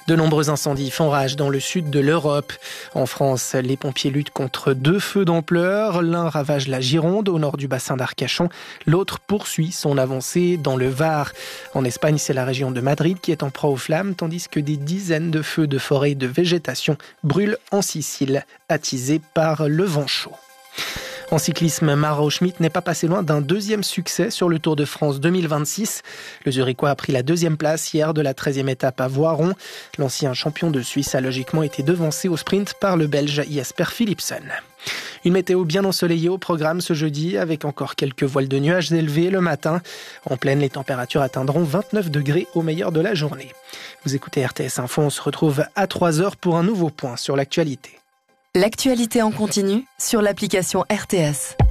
De nombreux incendies font rage dans le sud de l'Europe. En France, les pompiers luttent contre 2 feux d'ampleur. L'un ravage la Gironde, au nord du bassin d'Arcachon. L'autre poursuit son avancée dans le Var. En Espagne, c'est la région de Madrid qui est en proie aux flammes, tandis que des dizaines de feux de forêt et de végétation brûlent en Sicile, attisés par le vent chaud. En cyclisme, Maro Schmidt n'est pas passé loin d'un 2e succès sur le Tour de France 2026. Le Zurichois a pris la 2e place hier de la 13e étape à Voiron. L'ancien champion de Suisse a logiquement été devancé au sprint par le Belge Jesper Philipsen. Une météo bien ensoleillée au programme ce jeudi, avec encore quelques voiles de nuages élevés le matin. En pleine, les températures atteindront 29 degrés au meilleur de la journée. Vous écoutez RTS Info, on se retrouve à 3h pour un nouveau point sur l'actualité. L'actualité en continu sur l'application RTS.